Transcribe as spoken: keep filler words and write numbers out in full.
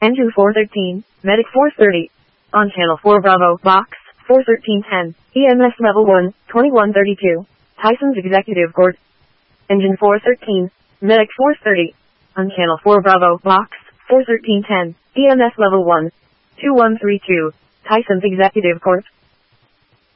Engine four thirteen, Medic four thirty. On Channel four Bravo, Box four thirteen ten, E M S Level one, twenty-one thirty-two. Tyson's Executive Court. Engine four thirteen, Medic four thirty. On Channel four Bravo, Box four thirteen ten, E M S Level one, twenty-one thirty-two. Tyson's Executive Court.